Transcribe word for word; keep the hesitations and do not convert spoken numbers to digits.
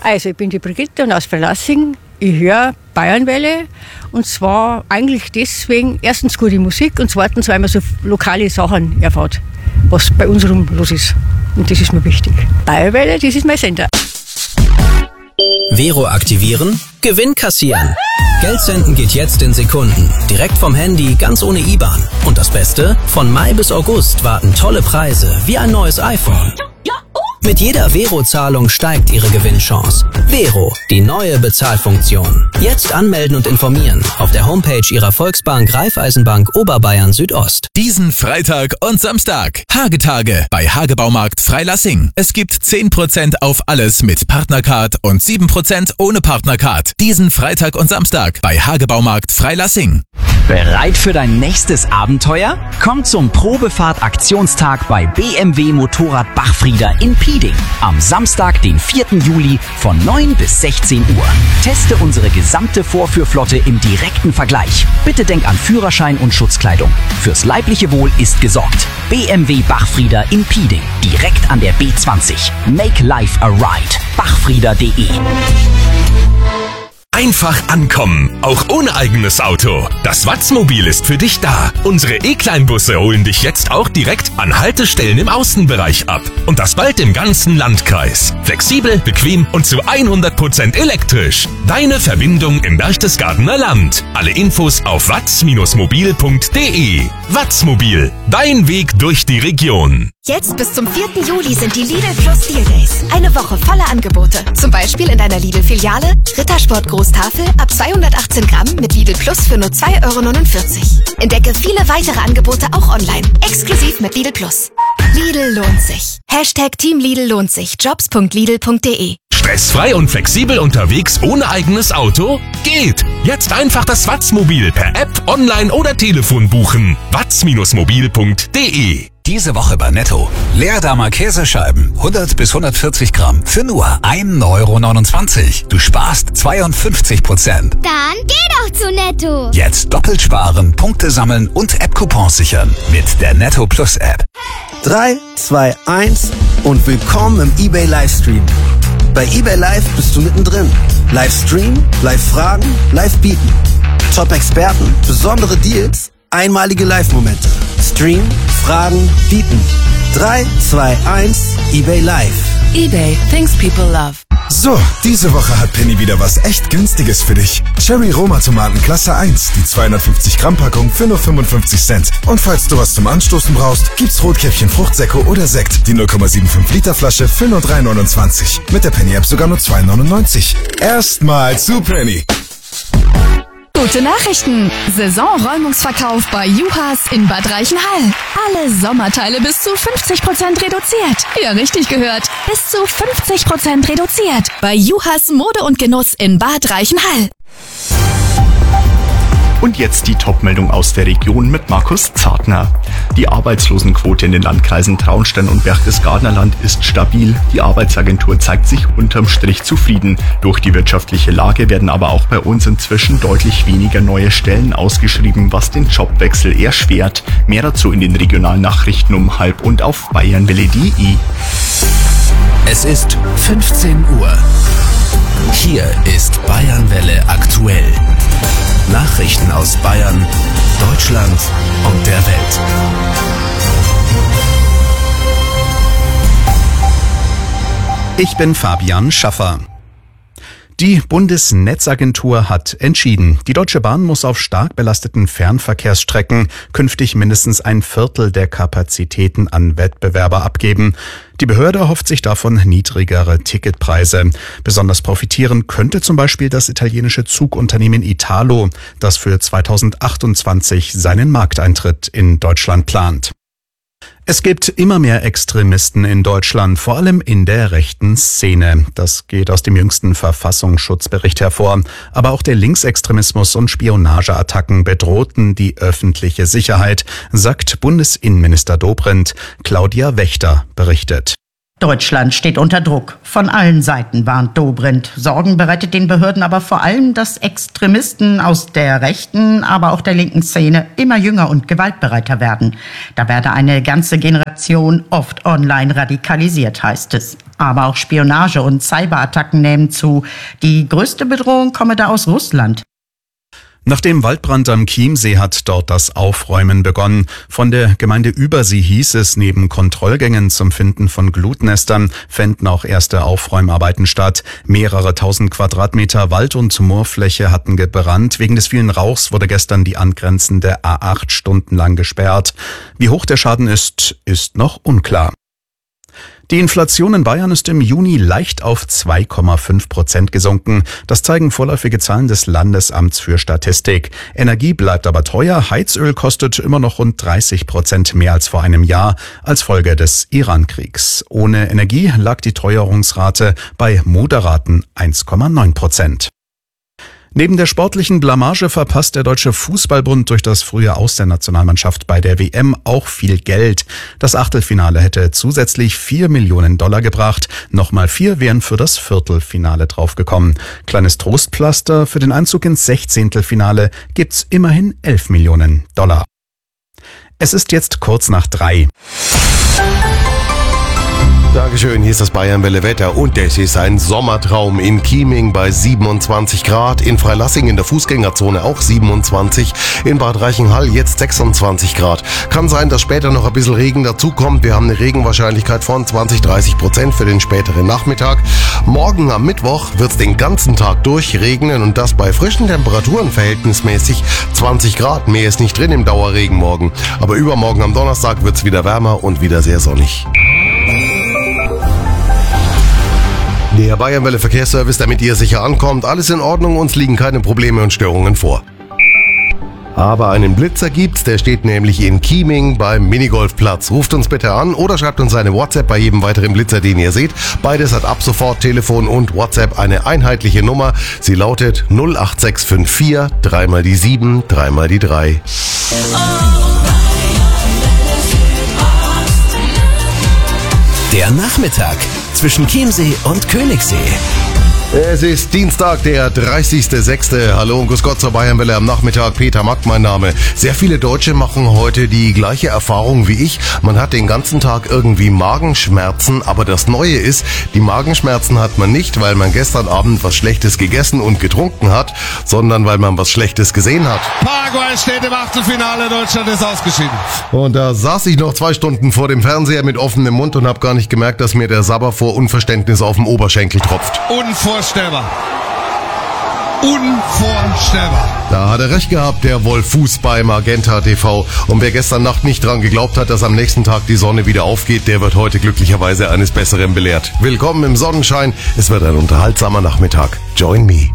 Also, ich bin die Brigitte und aus Freilassing. Ich höre Bayernwelle und zwar eigentlich deswegen, erstens gute Musik und zweitens, weil man so lokale Sachen erfährt, was bei uns rum los ist. Und das ist mir wichtig. Bayernwelle, das ist mein Sender. Vero aktivieren, Gewinn kassieren. Geld senden geht jetzt in Sekunden. Direkt vom Handy, ganz ohne I B A N. Und das Beste? Von Mai bis August warten tolle Preise, wie ein neues iPhone. Mit jeder Vero-Zahlung steigt Ihre Gewinnchance. Vero, die neue Bezahlfunktion. Jetzt anmelden und informieren auf der Homepage Ihrer Volksbank Raiffeisenbank Oberbayern Südost. Diesen Freitag und Samstag. Hagetage bei Hagebaumarkt Freilassing. Es gibt zehn Prozent auf alles mit Partnercard und sieben Prozent ohne Partnercard. Diesen Freitag und Samstag bei Hagebaumarkt Freilassing. Bereit für dein nächstes Abenteuer? Komm zum Probefahrt-Aktionstag bei B M W Motorrad Bachfrieder in Pieding. Am Samstag, den vierten Juli von neun bis sechzehn Uhr. Teste unsere gesamte Vorführflotte im direkten Vergleich. Bitte denk an Führerschein und Schutzkleidung. Fürs leibliche Wohl ist gesorgt. B M W Bachfrieder in Pieding. Direkt an der B zwanzig. Make life a ride. bachfrieder punkt de. Einfach ankommen, auch ohne eigenes Auto. Das Watzmobil ist für dich da. Unsere E-Kleinbusse holen dich jetzt auch direkt an Haltestellen im Außenbereich ab. Und das bald im ganzen Landkreis. Flexibel, bequem und zu hundert Prozent elektrisch. Deine Verbindung im Berchtesgadener Land. Alle Infos auf watz mobil punkt de. Watzmobil, dein Weg durch die Region. Jetzt bis zum vierten Juli sind die Lidl Plus Deal Days. Eine Woche voller Angebote. Zum Beispiel in deiner Lidl-Filiale Rittersport Großtafel ab zweihundertachtzehn Gramm mit Lidl Plus für nur zwei Euro neunundvierzig. Entdecke viele weitere Angebote auch online. Exklusiv mit Lidl Plus. Lidl lohnt sich. Hashtag Team Lidl lohnt sich. jobs punkt lidl punkt de. Stressfrei und flexibel unterwegs ohne eigenes Auto? Geht! Jetzt einfach das Watzmobil per App, online oder Telefon buchen. watz mobil punkt de. Diese Woche bei Netto. Leerdamer Käsescheiben, hundert bis hundertvierzig Gramm, für nur ein Euro neunundzwanzig. Du sparst zweiundfünfzig Prozent. Dann geh doch zu Netto. Jetzt doppelt sparen, Punkte sammeln und App-Coupons sichern mit der Netto Plus App. drei, zwei, eins und willkommen im eBay Livestream. Bei eBay Live bist du mittendrin. Livestream, Live-Fragen, Live-Bieten. Top-Experten, besondere Deals, einmalige Live-Momente. Stream, Fragen, Bieten. drei, zwei, eins, eBay Live. eBay, things people love. So, diese Woche hat Penny wieder was echt Günstiges für dich. Cherry Roma Tomaten Klasse eins, die zweihundertfünfzig Gramm Packung für nur fünfundfünfzig Cent. Und falls du was zum Anstoßen brauchst, gibt's Rotkäppchen Fruchtsäcke oder Sekt. Die null Komma fünfundsiebzig Liter Flasche für nur drei neunundzwanzig. Mit der Penny App sogar nur zwei neunundneunzig. Erstmal zu Penny. Gute Nachrichten! Saisonräumungsverkauf bei Juhas in Bad Reichenhall. Alle Sommerteile bis zu fünfzig Prozent reduziert. Ja, richtig gehört. Bis zu fünfzig Prozent reduziert. Bei Juhas Mode und Genuss in Bad Reichenhall. Und jetzt die Top-Meldung aus der Region mit Markus Zartner. Die Arbeitslosenquote in den Landkreisen Traunstein und Berchtesgadener Land ist stabil. Die Arbeitsagentur zeigt sich unterm Strich zufrieden. Durch die wirtschaftliche Lage werden aber auch bei uns inzwischen deutlich weniger neue Stellen ausgeschrieben, was den Jobwechsel erschwert. Mehr dazu in den regionalen Nachrichten um halb und auf bayernwelle punkt de. Es ist fünfzehn Uhr. Hier ist Bayernwelle aktuell. Nachrichten aus Bayern, Deutschland und der Welt. Ich bin Fabian Schaffer. Die Bundesnetzagentur hat entschieden, die Deutsche Bahn muss auf stark belasteten Fernverkehrsstrecken künftig mindestens ein Viertel der Kapazitäten an Wettbewerber abgeben. Die Behörde erhofft sich davon niedrigere Ticketpreise. Besonders profitieren könnte zum Beispiel das italienische Zugunternehmen Italo, das für zweitausendachtundzwanzig seinen Markteintritt in Deutschland plant. Es gibt immer mehr Extremisten in Deutschland, vor allem in der rechten Szene. Das geht aus dem jüngsten Verfassungsschutzbericht hervor. Aber auch der Linksextremismus und Spionageattacken bedrohten die öffentliche Sicherheit, sagt Bundesinnenminister Dobrindt. Claudia Wächter berichtet. Deutschland steht unter Druck. Von allen Seiten warnt Dobrindt. Sorgen bereitet den Behörden aber vor allem, dass Extremisten aus der rechten, aber auch der linken Szene immer jünger und gewaltbereiter werden. Da werde eine ganze Generation oft online radikalisiert, heißt es. Aber auch Spionage und Cyberattacken nehmen zu. Die größte Bedrohung komme da aus Russland. Nach dem Waldbrand am Chiemsee hat dort das Aufräumen begonnen. Von der Gemeinde Übersee hieß es, neben Kontrollgängen zum Finden von Glutnestern fänden auch erste Aufräumarbeiten statt. Mehrere tausend Quadratmeter Wald- und Moorfläche hatten gebrannt. Wegen des vielen Rauchs wurde gestern die angrenzende A acht stundenlang gesperrt. Wie hoch der Schaden ist, ist noch unklar. Die Inflation in Bayern ist im Juni leicht auf zwei Komma fünf Prozent gesunken. Das zeigen vorläufige Zahlen des Landesamts für Statistik. Energie bleibt aber teuer. Heizöl kostet immer noch rund dreißig Prozent mehr als vor einem Jahr als Folge des Iran-Kriegs. Ohne Energie lag die Teuerungsrate bei moderaten eins Komma neun Prozent. Neben der sportlichen Blamage verpasst der Deutsche Fußballbund durch das frühe Aus der Nationalmannschaft bei der W M auch viel Geld. Das Achtelfinale hätte zusätzlich vier Millionen Dollar gebracht. Nochmal vier wären für das Viertelfinale draufgekommen. Kleines Trostpflaster für den Einzug ins Sechzehntelfinale gibt's immerhin elf Millionen Dollar. Es ist jetzt kurz nach drei. Dankeschön, hier ist das Bayernwelle Wetter und es ist ein Sommertraum in Chieming bei siebenundzwanzig Grad, in Freilassing in der Fußgängerzone auch siebenundzwanzig, in Bad Reichenhall jetzt sechsundzwanzig Grad. Kann sein, dass später noch ein bisschen Regen dazukommt. Wir haben eine Regenwahrscheinlichkeit von zwanzig bis dreißig Prozent für den späteren Nachmittag. Morgen am Mittwoch wird es den ganzen Tag durchregnen und das bei frischen Temperaturen verhältnismäßig zwanzig Grad. Mehr ist nicht drin im Dauerregen morgen. Aber übermorgen am Donnerstag wird es wieder wärmer und wieder sehr sonnig. Der Bayernwelle Verkehrsservice, damit ihr sicher ankommt. Alles in Ordnung, uns liegen keine Probleme und Störungen vor. Aber einen Blitzer gibt's, der steht nämlich in Chieming beim Minigolfplatz. Ruft uns bitte an oder schreibt uns eine WhatsApp bei jedem weiteren Blitzer, den ihr seht. Beides hat ab sofort Telefon und WhatsApp eine einheitliche Nummer. Sie lautet null acht sechs fünf vier, dreimal die sieben, dreimal die drei. Der Nachmittag zwischen Chiemsee und Königssee. Es ist Dienstag, der dreißigster sechste Hallo und grüß Gott zur Bayernwelle am Nachmittag. Peter Mack, mein Name. Sehr viele Deutsche machen heute die gleiche Erfahrung wie ich. Man hat den ganzen Tag irgendwie Magenschmerzen, aber das Neue ist, die Magenschmerzen hat man nicht, weil man gestern Abend was Schlechtes gegessen und getrunken hat, sondern weil man was Schlechtes gesehen hat. Paraguay steht im Achtelfinale, Deutschland ist ausgeschieden. Und da saß ich noch zwei Stunden vor dem Fernseher mit offenem Mund und habe gar nicht gemerkt, dass mir der Sabber vor Unverständnis auf dem Oberschenkel tropft. Unvorstellbar. Unvorstellbar. Unvorstellbar. Da hat er recht gehabt, der Wolf Fuß bei Magenta T V. Und wer gestern Nacht nicht dran geglaubt hat, dass am nächsten Tag die Sonne wieder aufgeht, der wird heute glücklicherweise eines Besseren belehrt. Willkommen im Sonnenschein. Es wird ein unterhaltsamer Nachmittag. Join me.